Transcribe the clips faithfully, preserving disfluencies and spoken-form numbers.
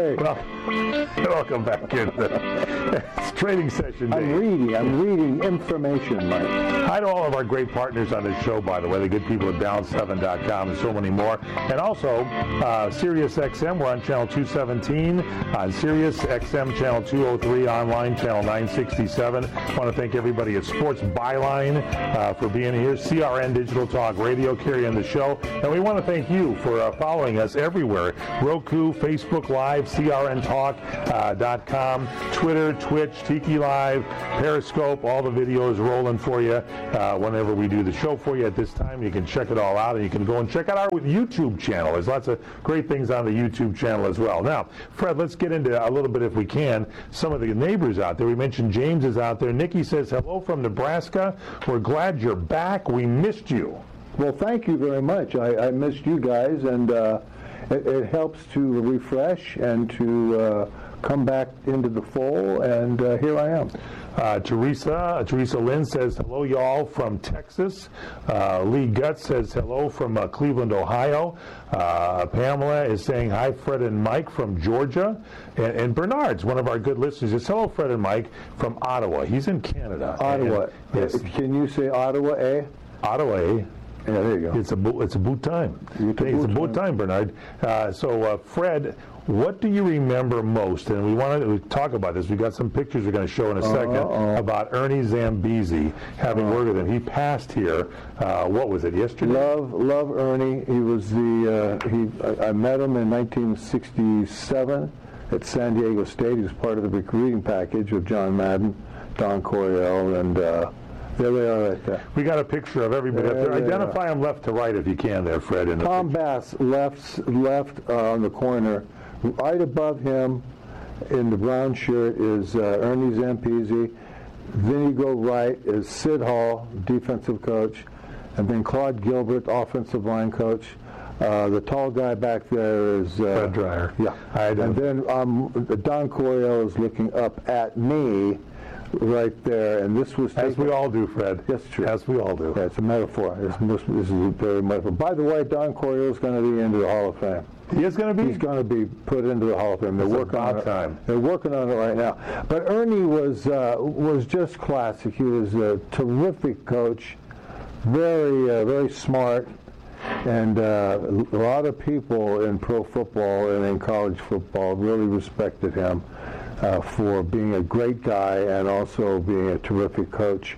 Okay. Well, welcome back in. It's training session day. I'm reading. I'm reading information, Mike. Hi to all of our great partners on this show, by the way, the good people at balance seven dot com and so many more. And also, uh, Sirius X M, we're on channel two seventeen, on Sirius X M channel two oh three, online channel nine sixty-seven. I want to thank everybody at Sports Byline uh, for being here. C R N Digital Talk Radio carrying the show. And we want to thank you for uh, following us everywhere. Roku, Facebook Live, C R N talk dot com, Twitter, Twitch, Tiki Live, Periscope, all the videos rolling for you uh, whenever we do the show for you at this time. You can check it all out, and you can go and check out our YouTube channel. There's lots of great things on the YouTube channel as well. Now, Fred, let's get into a little bit, if we can, some of the neighbors out there. We mentioned James is out there. Nikki says, hello from Nebraska. We're glad you're back. We missed you. Well, thank you very much. I, I missed you guys, and uh, it, it helps to refresh and to uh, come back into the fold, and uh, here I am. Uh, Teresa, uh, Teresa Lynn says, hello, y'all, from Texas. Uh, Lee Guts says, hello from uh, Cleveland, Ohio. Uh, Pamela is saying, hi, Fred and Mike from Georgia. And, and Bernard's one of our good listeners. Says, hello, Fred and Mike from Ottawa. He's in Canada. Ottawa. And, yes. Can you say Ottawa, eh? Ottawa, eh? Yeah, there you go. It's a bo- it's a boot time. It's a it's a boot boot time, time Bernard. Uh, so, uh, Fred, what do you remember most? And we want to talk about this. We've got some pictures we're going to show in a second Uh-oh. about Ernie Zambezi, having Uh-oh. worked with him. He passed here, uh, what was it, yesterday? Love, love Ernie. He was the, uh, he. I, I met him in nineteen sixty-seven at San Diego State. He was part of the recruiting package of John Madden, Don Coryell, and uh, there they are right there. We got a picture of everybody There up there. they Identify them left to right if you can there, Fred. In the Tom picture. Bass left, left uh, on the corner. Right above him in the brown shirt is uh, Ernie Zampese. Then you go right is Sid Hall, defensive coach, and then Claude Gilbert, offensive line coach. Uh, the tall guy back there is uh, Fred Dreyer. Yeah, I and then um, Don Coryell is looking up at me right there, and this was As we all do, Fred. Yes, true. As we all do. Yeah, it's a metaphor. It's, this is a very metaphor. By the way, Don Coryell is going to be into the Hall of Fame. He is going to be? He's going to be put into the Hall of Fame. They're It's working on about it. time. They're working on it right now. But Ernie was uh, was just classic. He was a terrific coach, very uh, very smart, and uh, a lot of people in pro football and in college football really respected him uh, for being a great guy and also being a terrific coach.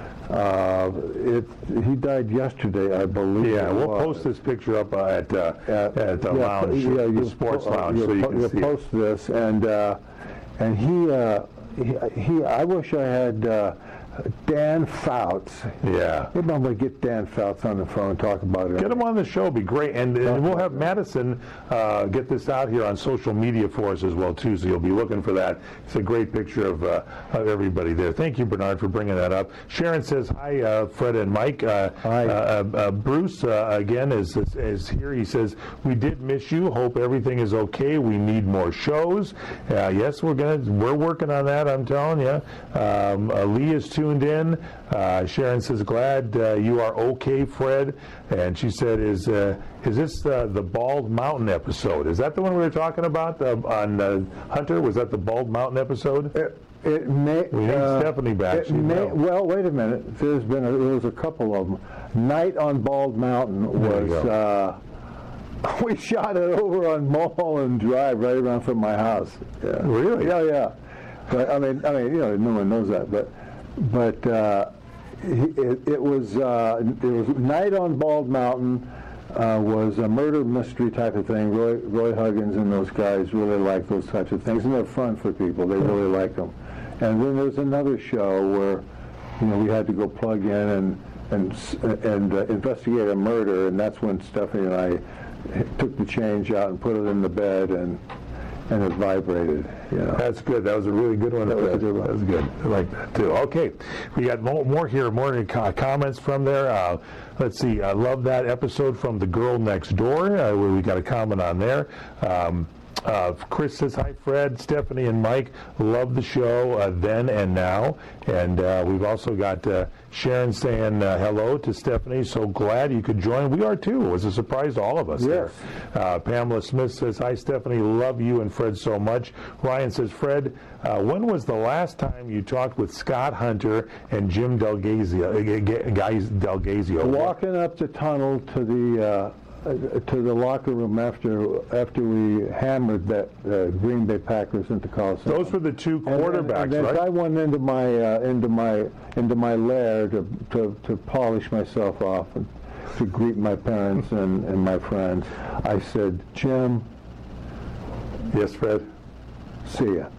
Uh, it, he died yesterday, I believe. Yeah, we'll was. post this picture up uh, at uh, at, at the yeah, lounge, yeah, the you'll sports po- lounge, you'll so you po- can you'll see post it. this, and uh, and he, uh, he he I wish I had uh, Dan Fouts. Yeah. Maybe I'm going to get Dan Fouts on the phone and talk about it. Get him on the show, be great, and, and we'll have Madison uh, get this out here on social media for us as well too. So you'll be looking for that. It's a great picture of, uh, of everybody there. Thank you, Bernard, for bringing that up. Sharon says hi, uh, Fred and Mike. Uh, Hi. Uh, uh, Bruce uh, again is, is is here. He says we did miss you. Hope everything is okay. We need more shows. Uh, yes, we're gonna we're working on that. I'm telling you. Um, uh, Lee is tuned in. Uh, Sharon says glad uh, you are okay, Fred. And she said, "Is uh, is this uh, the Bald Mountain episode? Is that the one we were talking about uh, on uh, Hunter? Was that the Bald Mountain episode?" It, it may, We need uh, Stephanie back. it She'd may, know. well, wait a minute. There's been a, there was a couple of them. Night on Bald Mountain There you was. go. Uh, we shot it over on Mulholland Drive, right around from my house. Yeah. Really? Yeah, yeah. But I mean, I mean, you know, no one knows that, but but uh, it, it was uh, it was Night on Bald Mountain. Uh, was a murder mystery type of thing. Roy, Roy Huggins and those guys really like those types of things, and they're fun for people. They really like them. And then there's another show where, you know, we had to go plug in and and and uh, investigate a murder, and that's when Stephanie and I took the change out and put it in the bed, and and it vibrated. You know. That's good. That was a really good one. That was a good one. That was good. I like that too. Okay, we got more, more here, more co- comments from there. Uh, let's see. I love that episode from The Girl Next Door, uh, where we got a comment on there. Um, Uh, Chris says, hi, Fred, Stephanie, and Mike. Love the show uh, then and now. And uh, we've also got uh, Sharon saying uh, hello to Stephanie. So glad you could join. We are, too. It was a surprise to all of us. Yes. Uh, Pamela Smith says, hi, Stephanie. Love you and Fred so much. Ryan says, Fred, uh, when was the last time you talked with Scott Hunter and Jim Delgazio? Uh, guys Delgazio? Walking up the tunnel to the... Uh, Uh, to the locker room after after we hammered that uh, Green Bay Packers into Coliseum. Those were the two quarterbacks, and, and, and right? I went into my uh, into my into my lair to, to to polish myself off and to greet my parents and, and my friends. I said, Jim. Yes, Fred. See ya.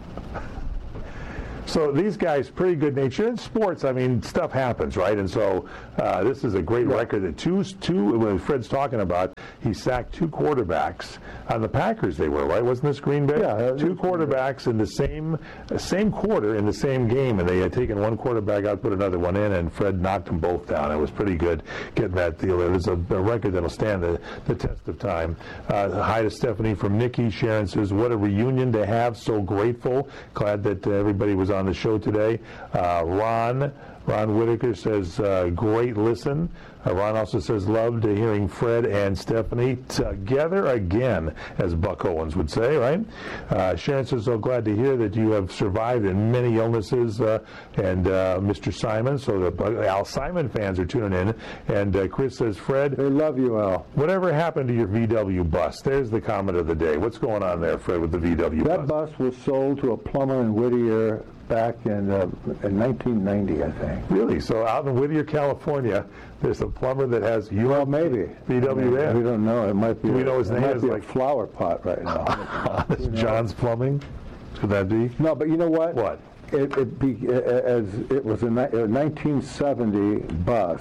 So these guys, pretty good nature. In sports, I mean, stuff happens, right? And so uh, this is a great yeah. record that two, two, when Fred's talking about, he sacked two quarterbacks on the Packers. They were, right? Wasn't this Green Bay? Yeah. Two quarterbacks in the same same quarter in the same game, and they had taken one quarterback out, put another one in, and Fred knocked them both down. It was pretty good getting that deal. It was a, a record that'll stand the, the test of time. Uh, hi to Stephanie from Nikki. Sharon says, what a reunion to have. So grateful. Glad that uh, everybody was on the show today. Uh, Ron Ron Whitaker says, uh, great listen. Uh, Ron also says, loved hearing Fred and Stephanie together again, as Buck Owens would say, right? Uh, Sharon says, so glad to hear that you have survived in many illnesses, uh, and uh, Mister Simon, so the Al Simon fans are tuning in. And uh, Chris says, Fred, they love you, Al. Whatever happened to your V W bus? There's the comment of the day. What's going on there, Fred, with the V W that bus? That bus was sold to a plumber in Whittier back in, uh, in nineteen ninety, I think. Really? So out in Whittier, California, there's a plumber that has you well, maybe V W there. We don't know. It might be. Do we a, know his name? Might is be like a flower pot right now. It's John's Plumbing. Could that be? No, but you know what? What? It, it be as it was a, a nineteen seventy bus.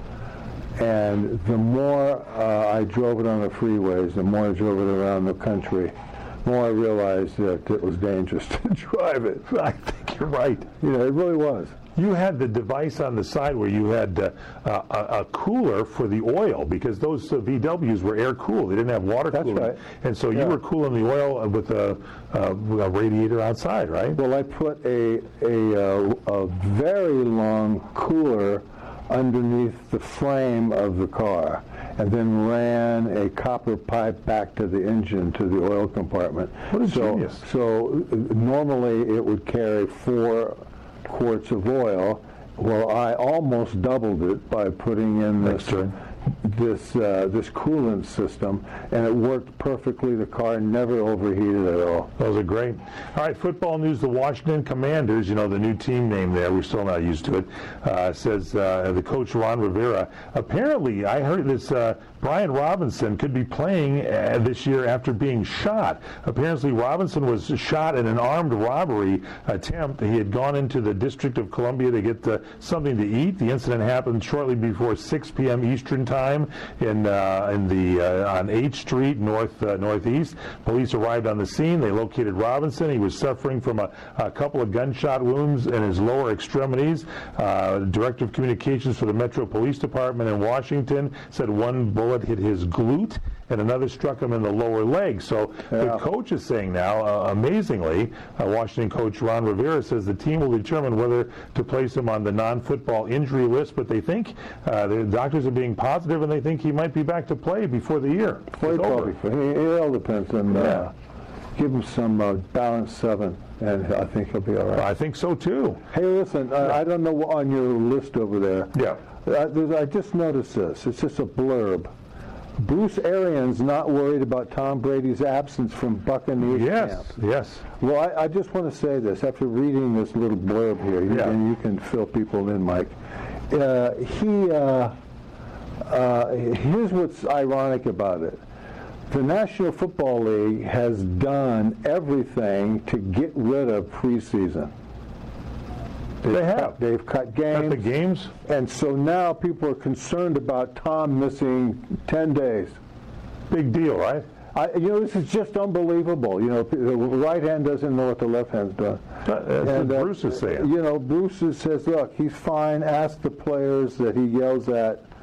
And the more uh, I drove it on the freeways, the more I drove it around the country, the more I realized that it was dangerous to drive it. I think you're right. You know, it really was. You had the device on the side where you had uh, a, a cooler for the oil, because those uh, V Ws were air cooled. They didn't have water That's cooling. right. And so yeah. you were cooling the oil with a, a, a radiator outside, right? Well, I put a, a, uh, a very long cooler underneath the frame of the car, and then ran a copper pipe back to the engine, to the oil compartment. What a so, genius. So uh, normally it would carry four quarts of oil. Well, I almost doubled it by putting in this this uh, this coolant system, and it worked perfectly. The car never overheated at all. Those are great. All right, football news. The Washington Commanders, you know, the new team name there, we're still not used to it, uh, says uh, the coach Ron Rivera. Apparently, I heard this, uh, Brian Robinson could be playing uh, this year after being shot. Apparently, Robinson was shot in an armed robbery attempt. He had gone into the District of Columbia to get uh, something to eat. The incident happened shortly before six p.m. Eastern time. Time in uh, in the uh, on eighth Street north uh, northeast. Police arrived on the scene. They located Robinson. He was suffering from a, a couple of gunshot wounds in his lower extremities. Uh, Director of Communications for the Metro Police Department in Washington said one bullet hit his glute and another struck him in the lower leg. So yeah. the coach is saying now, uh, amazingly, uh, Washington coach Ron Rivera says the team will determine whether to place him on the non-football injury list, but they think uh, the doctors are being positive, and they think he might be back to play before the year. Play probably. It, it all depends on. Uh, yeah. Give him some uh, balanced seven, and I think he'll be all right. I think so too. Hey, listen, uh, yeah. I don't know on your list over there. Yeah. Uh, I just noticed this. It's just a blurb. Bruce Arians not worried about Tom Brady's absence from Buccaneers yes, camp. Yes, yes. Well, I, I just want to say this. After reading this little blurb here, you, yeah. and you can fill people in, Mike. Uh, he, uh, uh, here's what's ironic about it. The National Football League has done everything to get rid of preseason. They've they have. Cut, they've cut games. Cut the games. And so now people are concerned about Tom missing ten days. Big deal, right? I, you know, this is just unbelievable. You know, the right hand doesn't know what the left hand's done. That's and, what uh, Bruce is saying. You know, Bruce says, look, he's fine. Ask the players that he yells at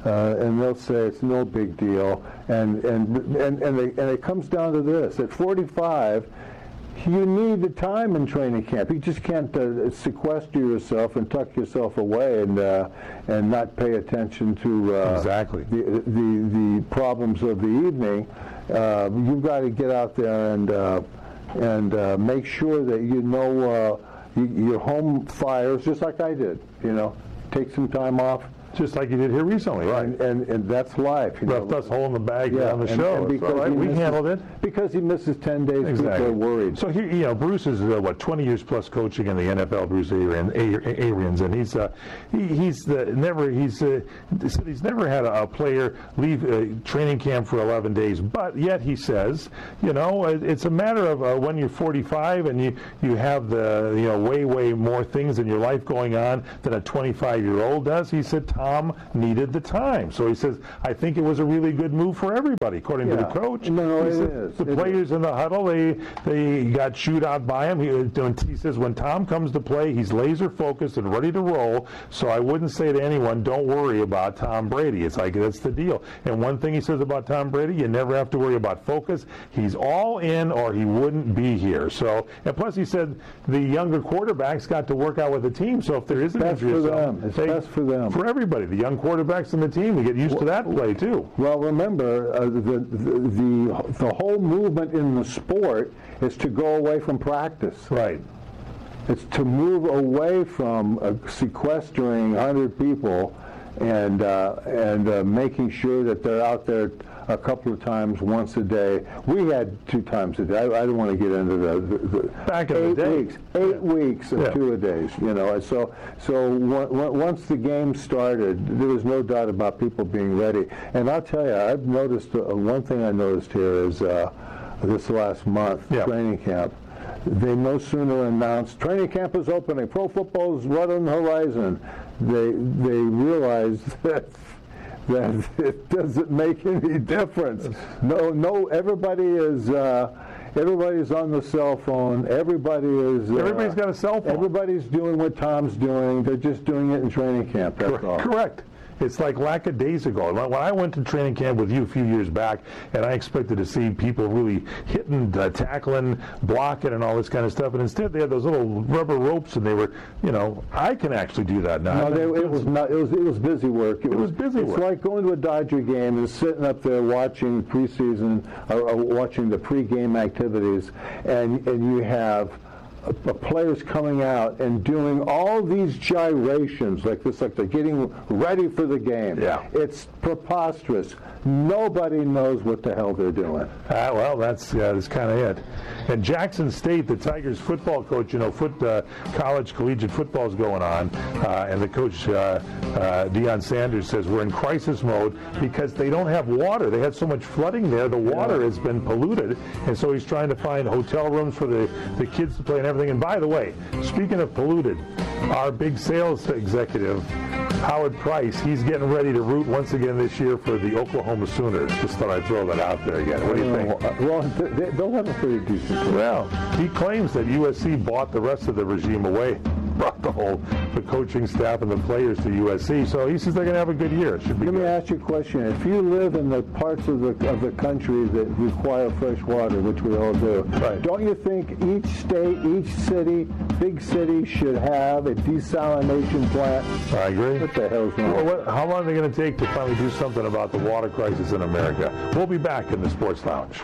uh, and they'll say it's no big deal. And and and and, they, and it comes down to this: at forty-five, you need the time in training camp. You just can't uh, sequester yourself and tuck yourself away and uh, and not pay attention to uh, exactly the, the the problems of the evening. Uh, you've got to get out there and uh, and uh, make sure that you know uh, you, your home fires, just like I did. You know, take some time off. Just like you did here recently, right? And and, and that's life. You Left know. us holding the bag Yeah, on the and- show. and It's because all right. he We misses- handled it. Because he misses ten days, Exactly. people are worried. So he, you know, Bruce is uh, what twenty years plus coaching in the N F L. Bruce Arians, Arians and he's uh, he, he's the, never he's uh, said he's never had a, a player leave uh, training camp for eleven days. But yet he says, you know, it, it's a matter of uh, when you're forty-five and you you have the you know way way more things in your life going on than a twenty-five year old does. He said Tom needed the time, so he says I think it was a really good move for everybody, according Yeah. to the coach. No, no, He it said is. The It players in the huddle, they they got chewed out by him. He, he says when Tom comes to play, he's laser focused and ready to roll. So I wouldn't say to anyone, don't worry about Tom Brady. It's like that's the deal. And one thing he says about Tom Brady, you never have to worry about focus. He's all in, or he wouldn't be here. So and plus he said the younger quarterbacks got to work out with the team. So if there is an best injury, for or something, them. It's they- best for them. for everybody, the young quarterbacks in the team, they get used to that play too. Well, remember, uh, the, the the the whole movement in the sport is to go away from practice. Right. It's to move away from uh, sequestering one hundred people and uh, and uh, making sure that they're out there a couple of times once a day. We had two times a day. I, I don't want to get into the, the, the Back in eight the day. weeks, eight Yeah. weeks of Yeah. two a days. You know, and so so one, one, once the game started, there was no doubt about people being ready. And I'll tell you, I've noticed uh, one thing I noticed here is uh, this last month Yeah. training camp. They no sooner announced training camp is opening, pro football is right on the horizon. They they realized that that it doesn't make any difference. No, no. Everybody is uh, everybody's on the cell phone. Everybody is. Uh, Everybody's got a cell phone. Everybody's doing what Tom's doing. They're just doing it in training camp. That's all. Correct. It's like lackadaisical. When I went to training camp with you a few years back, and I expected to see people really hitting, uh, tackling, blocking, and all this kind of stuff, and instead they had those little rubber ropes, and they were, you know, I can actually do that now. No, they, it was not. It was it was busy work. It was busy it's work. It's like going to a Dodger game and sitting up there watching preseason, or, or watching the pregame activities, and and you have uh, players coming out and doing all these gyrations like this, like they're getting ready for the game. Yeah. It's preposterous. Nobody knows what the hell they're doing. Ah, well, that's uh, that's kind of it. And Jackson State, the Tigers football coach, you know, foot uh, college collegiate football is going on, uh, and the coach uh, uh, Deion Sanders says we're in crisis mode because they don't have water. They had so much flooding there, the water has been polluted, and so he's trying to find hotel rooms for the, the kids to play and everything. And by the way, speaking of polluted, our big sales executive, Howard Price, he's getting ready to root once again this year for the Oklahoma Sooners. Just thought I'd throw that out there again. What do you think? Well, they, they'll have a pretty decent team. Well, he claims that U S C bought the rest of the regime away, brought the whole the coaching staff and the players to U S C. So he says they're going to have a good year. It should be Let me good. ask you a question. If you live in the parts of the of the country that require fresh water, which we all do, Right. don't you think each state, each city, big city should have a desalination plant? I agree. What the hell's wrong? Well, what, how long are they going to take to finally do something about the water crisis in America? We'll be back in the Sports Lounge.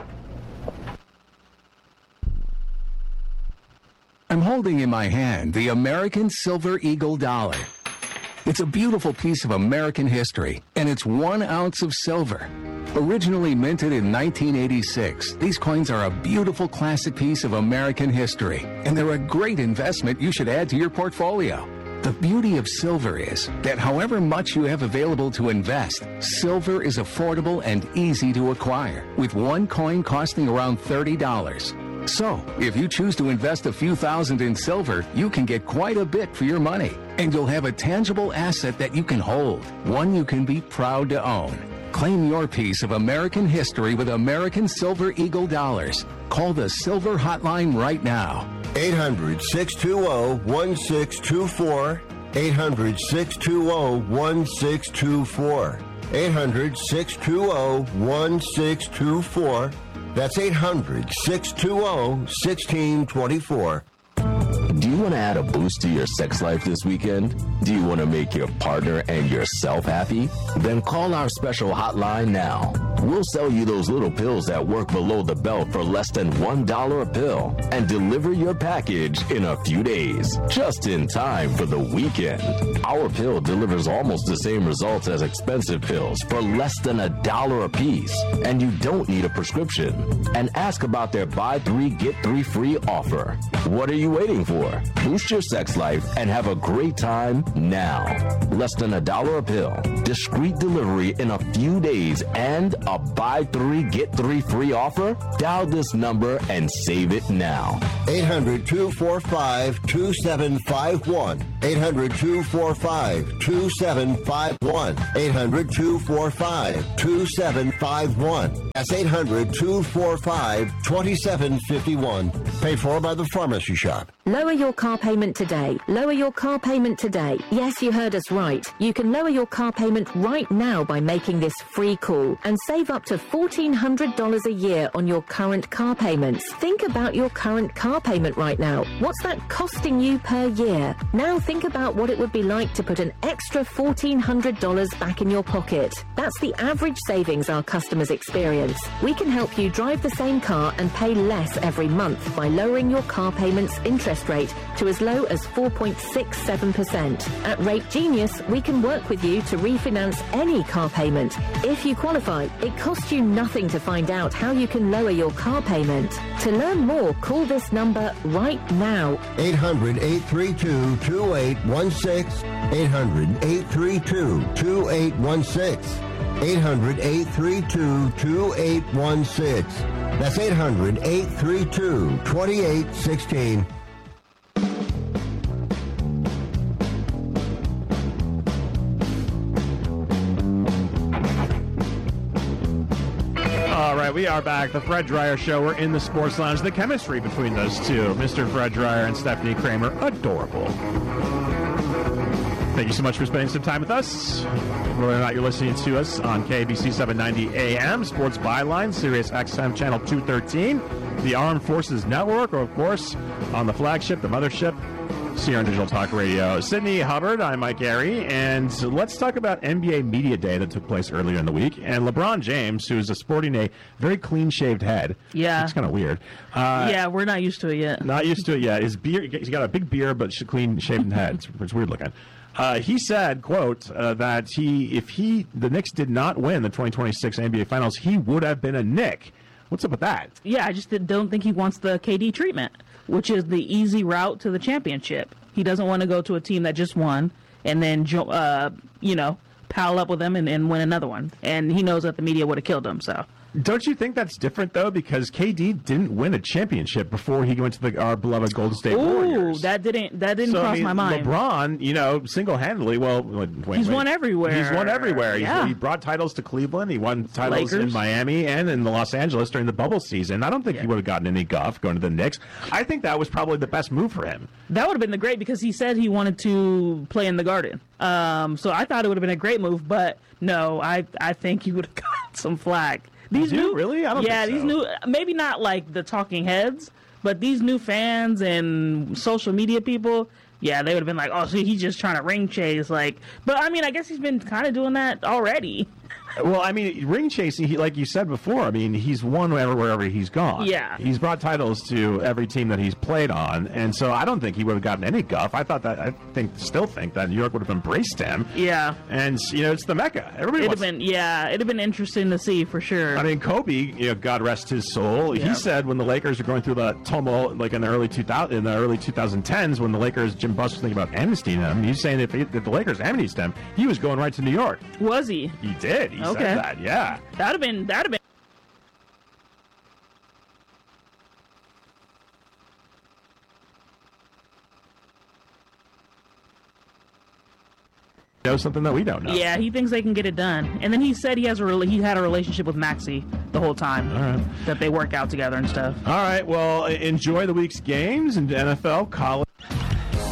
I'm holding in my hand the American Silver Eagle dollar. It's a beautiful piece of American history, and it's one ounce of silver. Originally minted in nineteen eighty-six, these coins are a beautiful classic piece of American history, and they're a great investment you should add to your portfolio. The beauty of silver is that however much you have available to invest, silver is affordable and easy to acquire, with one coin costing around thirty dollars. So, if you choose to invest a few thousand in silver, you can get quite a bit for your money, and you'll have a tangible asset that you can hold, one you can be proud to own. Claim your piece of American history with American Silver Eagle dollars. Call the Silver Hotline right now. eight hundred, six two zero, one six two four. eight hundred, six two zero, one six two four. eight hundred, six two zero, one six two four. That's eight hundred, six two zero, one six two four. Do you want to add a boost to your sex life this weekend? Do you want to make your partner and yourself happy? Then call our special hotline now. We'll sell you those little pills that work below the belt for less than one dollar a pill and deliver your package in a few days, just in time for the weekend. Our pill delivers almost the same results as expensive pills for less than a dollar a piece, and you don't need a prescription. And ask about their buy three, get three free offer. What are you waiting for? Boost your sex life and have a great time now. Less than a dollar a pill, discreet delivery in a few days, and a buy three, get three free offer? Dial this number and save it now. eight hundred, two four five, two seven five one. eight hundred, two four five, two seven five one. eight hundred, two four five, two seven five one. That's eight hundred, two four five, two seven five one. Paid for by the Pharmacy Shop. Lower your car payment today. Lower your car payment today. Yes, you heard us right. You can lower your car payment right now by making this free call and save up to fourteen hundred dollars a year on your current car payments. Think about your current car payment right now. What's that costing you per year? Now think about what it would be like to put an extra fourteen hundred dollars back in your pocket. That's the average savings our customers experience. We can help you drive the same car and pay less every month by lowering your car payment's interest rate to as low as four point six seven percent. At Rate Genius, we can work with you to refinance any car payment. If you qualify, it costs you nothing to find out how you can lower your car payment. To learn more, call this number right now. eight hundred, eight three two, two eight one six. eight hundred, eight three two, two eight one six. eight hundred, eight three two, two eight one six. That's eight hundred, eight three two, two eight one six. All right, we are back. The Fred Dreyer Show. We're in the Sports Lounge. The chemistry between those two, Mister Fred Dreyer and Stephanie Kramer, adorable. Thank you so much for spending some time with us. Whether or not you're listening to us on K B C seven ninety A M, Sports Byline, Sirius X M Channel two thirteen, the Armed Forces Network, or, of course, on the flagship, the mothership, C R N Digital Talk Radio. Sydney Hubbard, I'm Mike Gary, and let's talk about N B A Media Day that took place earlier in the week. And LeBron James, who's sporting a very clean-shaved head. Yeah. It's kind of weird. Uh, yeah, we're not used to it yet. Not used to it yet. His beard, he's got a big beard, but clean-shaven head. It's, it's weird looking. Uh, he said, quote, uh, that he, if he, the Knicks did not win the twenty twenty-six N B A Finals, he would have been a Knick. What's up with that? Yeah, I just don't think he wants the K D treatment, which is the easy route to the championship. He doesn't want to go to a team that just won and then, uh, you know, pal up with them and, and win another one. And he knows that the media would have killed him, so. Don't you think that's different, though? Because K D didn't win a championship before he went to the, our beloved Golden State Ooh, Warriors. that didn't that didn't so, cross I mean, my mind. LeBron, you know, single-handedly, well, wait, he's wait. won everywhere. He's won everywhere. Yeah. He's, he brought titles to Cleveland. He won titles Lakers. in Miami and in Los Angeles during the bubble season. I don't think yeah. he would have gotten any guff going to the Knicks. I think that was probably the best move for him. That would have been the great because he said he wanted to play in the Garden. Um, so I thought it would have been a great move, but no, I I think he would have gotten some flack. These Dude, new, really? I don't yeah, think so. these new, maybe not like the talking heads, but these new fans and social media people, yeah, they would have been like, oh, so he's just trying to ring chase, like. But I mean, I guess he's been kind of doing that already. Well, I mean, ring chasing, he, like you said before, I mean, he's won wherever, wherever he's gone. Yeah. He's brought titles to every team that he's played on, and so I don't think he would have gotten any guff. I thought that, I think, still think that New York would have embraced him. Yeah. And, you know, it's the Mecca. Everybody It'd wants have been, yeah, it'd have been interesting to see for sure. I mean, Kobe, you know, God rest his soul. Yeah. He said when the Lakers were going through the tumult, like in the early two thousand, in the early twenty tens, when the Lakers, Jim Buss was thinking about amnestying him. He's saying if, he, if the Lakers amnestied him, he was going right to New York. Was he? He did. He Okay. said that. Yeah. That'd have been. That'd have been. Know something that we don't know. Yeah, he thinks they can get it done. And then he said he has a re- he had a relationship with Maxey the whole time. All right. That they work out together and stuff. All right. Well, enjoy the week's games in N F L, college.